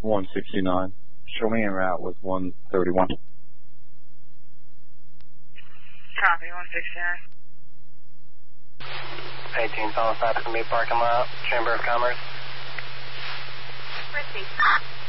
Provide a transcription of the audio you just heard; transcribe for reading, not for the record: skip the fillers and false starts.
169. Show me en route with 131. Copy, 169. 18 Fallen South from me parking lot, Chamber of Commerce. Receive.